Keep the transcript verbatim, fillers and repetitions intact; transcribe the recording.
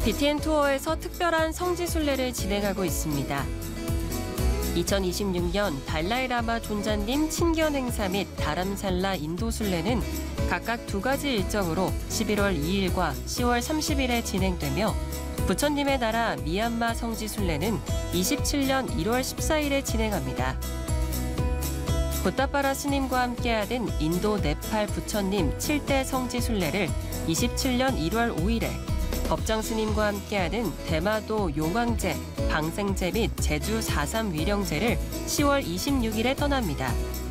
비티엔 투어에서 특별한 성지순례를 진행하고 있습니다. 이천이십육 년 달라이라마 존자님 친견 행사 및 다람살라 인도순례는 각각 두 가지 일정으로 십일월 이일과 시월 삼십일에 진행되며 부처님의 나라 미얀마 성지순례는 이십칠 년 일월 십사일에 진행합니다. 붓다빠라 스님과 함께하는 인도 네팔 부처님 칠대 성지순례를 이십칠 년 일월 오일에, 법정 스님과 함께하는 대마도 용왕제, 방생제 및 제주 사삼 위령제를 시월 이십육일에 떠납니다.